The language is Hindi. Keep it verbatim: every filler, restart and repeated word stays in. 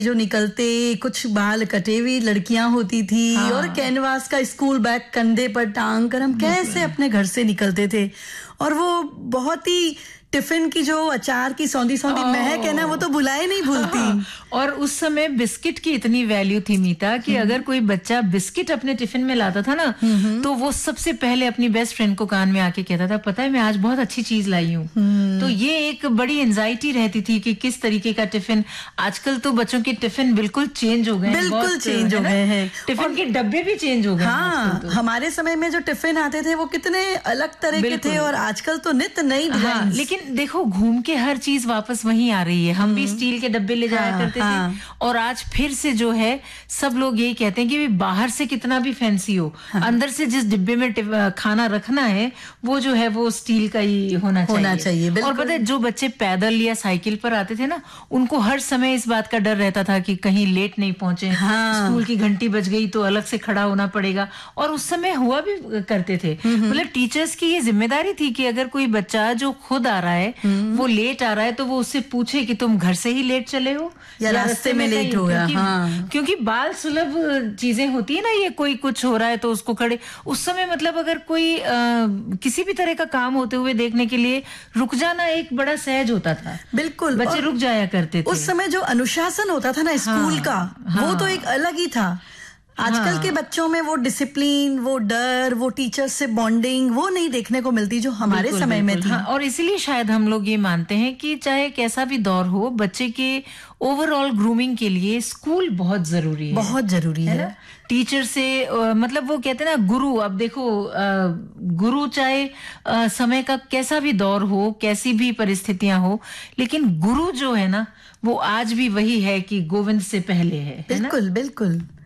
जो निकलते कुछ बाल कटे हुई लड़कियां होती थी। हाँ। और कैनवास का स्कूल बैग कंधे पर टांग कर हम कैसे अपने घर से निकलते थे। और वो बहुत ही टिफिन की जो अचार की सौंधी सौंधी महक है ना, वो तो भुलाए नहीं भूलती। हाँ, और उस समय बिस्किट की इतनी वैल्यू थी मीता कि अगर कोई बच्चा बिस्किट अपने टिफिन में लाता था ना, तो वो सबसे पहले अपनी बेस्ट फ्रेंड को कान में आके कहता था, पता है मैं आज बहुत अच्छी चीज लाई हूँ। तो ये एक बड़ी एंजाइटी रहती थी कि किस तरीके का टिफिन। आजकल तो बच्चों के टिफिन बिल्कुल चेंज हो गए, बिल्कुल चेंज हो गए हैं। टिफिन के डब्बे भी चेंज हो गए। हाँ, तो। हमारे समय में जो टिफिन आते थे वो कितने अलग तरह के थे, और आजकल तो नित नई डिजाइन। हाँ, लेकिन देखो घूम के हर चीज वापस वहीं आ रही है। हम भी स्टील के डब्बे ले जाया हाँ, करते हाँ। थे, और आज फिर से जो है सब लोग यही कहते हैं कि बाहर से कितना भी फैंसी हो, हाँ। अंदर से जिस डिब्बे में खाना रखना है वो जो है वो स्टील का ही होना चाहिए, होना चाहिए। और पता है जो बच्चे पैदल या साइकिल पर आते थे ना, उनको हर समय इस बात का डर रहता था कि कहीं लेट नहीं पहुंचे। हाँ। स्कूल की घंटी बज गई तो अलग से खड़ा होना पड़ेगा। और उस समय हुआ भी करते थे, मतलब टीचर्स की ये जिम्मेदारी थी कि अगर कोई बच्चा जो खुद आ रहा है वो लेट आ रहा है तो वो उससे पूछे कि तुम घर से ही लेट चले हो या रास्ते में लेट हो गया। हाँ। क्योंकि बाल सुलभ चीजें होती है ना, ये कोई कुछ हो रहा है तो उसको खड़े, उस समय मतलब अगर कोई आ, किसी भी तरह का काम होते हुए देखने के लिए रुक जाना एक बड़ा सहज होता था। बिल्कुल, बच्चे रुक जाया करते थे। उस समय जो अनुशासन होता था ना स्कूल हाँ, का हाँ, वो तो एक अलग ही था। आजकल हाँ, के बच्चों में वो डिसिप्लिन, वो डर, वो टीचर्स से बॉन्डिंग वो नहीं देखने को मिलती जो हमारे समय में थी। हाँ, और इसीलिए शायद हम लोग ये मानते हैं कि चाहे कैसा भी दौर हो, बच्चे के ओवरऑल ग्रूमिंग के लिए स्कूल बहुत जरूरी है। बहुत जरूरी है, है। टीचर से आ, मतलब वो कहते हैं ना गुरु। अब देखो आ, गुरु चाहे आ, समय का कैसा भी दौर हो, कैसी भी परिस्थितियां हो, लेकिन गुरु जो है ना वो आज भी वही है कि गोविंद से पहले है। बिल्कुल, बिल्कुल।